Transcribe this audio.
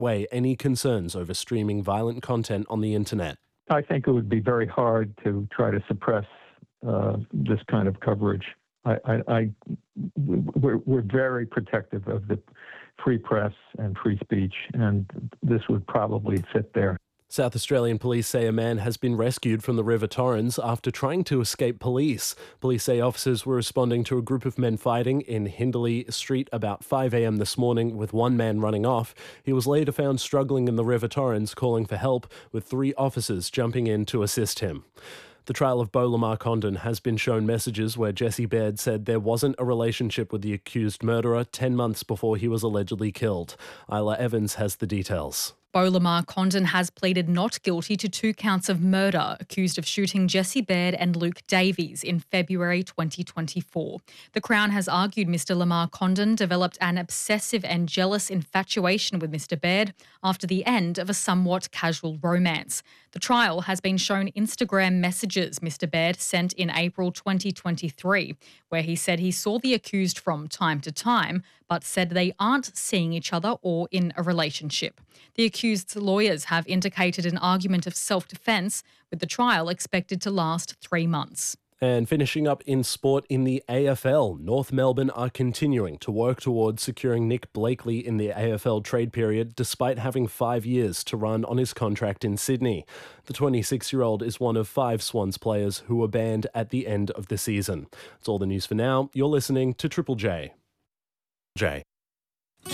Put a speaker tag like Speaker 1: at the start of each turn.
Speaker 1: Weigh any concerns over streaming violent content on the internet.
Speaker 2: I think it would be very hard to try to suppress this kind of coverage. We're very protective of the free press and free speech, and this would probably fit there.
Speaker 1: South Australian police say a man has been rescued from the River Torrens after trying to escape police. Police say officers were responding to a group of men fighting in Hindley Street about 5 a.m. this morning, with one man running off. He was later found struggling in the River Torrens, calling for help, with 3 officers jumping in to assist him. The trial of Beau Lamar Condon has been shown messages where Jesse Baird said there wasn't a relationship with the accused murderer 10 months before he was allegedly killed. Isla Evans has the details.
Speaker 3: Beau Lamar Condon has pleaded not guilty to 2 counts of murder, accused of shooting Jesse Baird and Luke Davies in February 2024. The Crown has argued Mr Lamar Condon developed an obsessive and jealous infatuation with Mr Baird after the end of a somewhat casual romance. The trial has been shown Instagram messages Mr Baird sent in April 2023, where he said he saw the accused from time to time, but said they aren't seeing each other or in a relationship. The accused's lawyers have indicated an argument of self-defence, with the trial expected to last 3 months.
Speaker 1: And finishing up in sport in the AFL, North Melbourne are continuing to work towards securing Nick Blakely in the AFL trade period, despite having 5 years to run on his contract in Sydney. The 26-year-old is one of 5 Swans players who were banned at the end of the season. That's all the news for now. You're listening to Triple J.